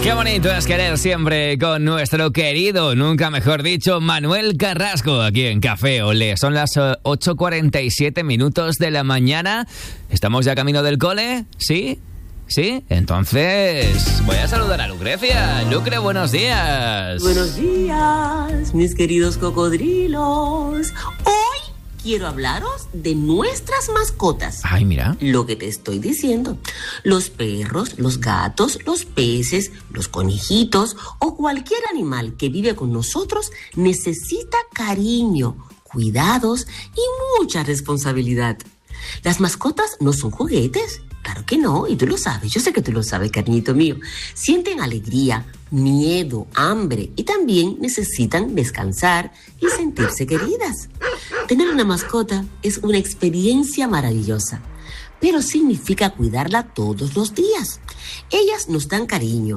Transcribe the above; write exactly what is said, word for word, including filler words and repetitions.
Qué bonito es querer siempre con nuestro querido, nunca mejor dicho, Manuel Carrasco, aquí en Café Olé. Son las ocho cuarenta y siete minutos de la mañana. ¿Estamos ya camino del cole? ¿Sí? ¿Sí? Entonces voy a saludar a Lucrecia. Lucre, buenos días. Buenos días, mis queridos cocodrilos. Hoy quiero hablaros de nuestras mascotas. Ay, mira. Lo que te estoy diciendo. Los perros, los gatos, los peces, los conejitos o cualquier animal que vive con nosotros necesita cariño, cuidados y mucha responsabilidad. Las mascotas no son juguetes. Claro que no, y tú lo sabes, yo sé que tú lo sabes, cariñito mío. Sienten alegría, miedo, hambre y también necesitan descansar y sentirse queridas. Tener una mascota es una experiencia maravillosa, pero significa cuidarla todos los días. Ellas nos dan cariño,